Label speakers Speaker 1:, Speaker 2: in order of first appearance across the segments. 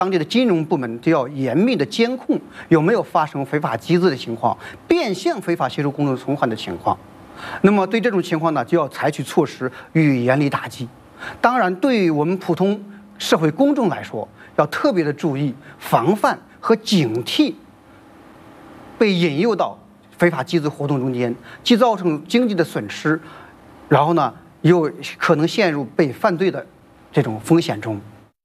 Speaker 1: 当地的金融部门就要严密的监控有没有发生非法集资的情况、变相非法协助公众存款的情况。那么对这种情况呢，就要采取措施予以严厉打击。当然，对于我们普通社会公众来说，要特别的注意防范和警惕被引诱到非法集资活动中间，既造成经济的损失，然后呢又可能陷入被犯罪的这种风险中。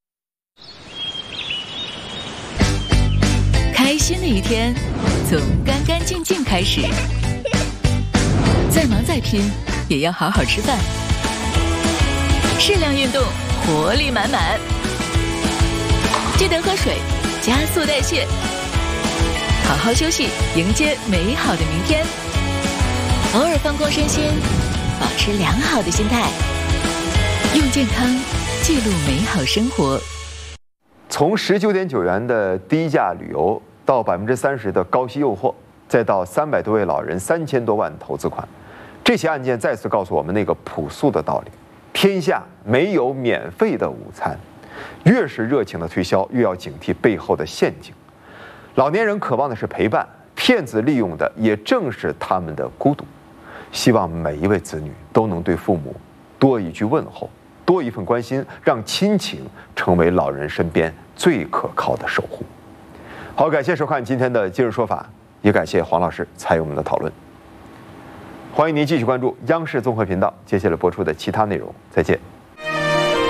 Speaker 2: 开心的一天从干干净净开始，再忙再拼也要好好吃饭，适量运动，活力满满。记得喝水，加速代谢，好好休息，迎接美好的明天。偶尔放空身心，保持良好的心态，用健康记录美好生活。
Speaker 3: 从19.9元的低价旅游到30%的高息诱惑，再到300多位老人3000多万投资款，这些案件再次告诉我们那个朴素的道理：天下没有免费的午餐。越是热情的推销，越要警惕背后的陷阱。老年人渴望的是陪伴，骗子利用的也正是他们的孤独。希望每一位子女都能对父母多一句问候，多一份关心，让亲情成为老人身边最可靠的守护。好，感谢收看今天的今日说法，也感谢黄老师参与我们的讨论。欢迎您继续关注央视综合频道接下来播出的其他内容，再见。